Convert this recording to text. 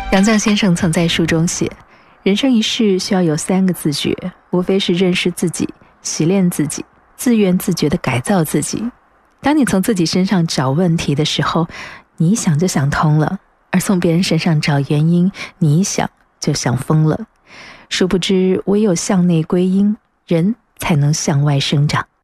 杨绛先生曾在书中写，人生一世需要有3个自觉，无非是认识自己、习练自己、自愿自觉地改造自己。当你从自己身上找问题的时候，你一想就想通了；而从别人身上找原因，你一想就想疯了。殊不知，唯有向内归因，人才能向外生长。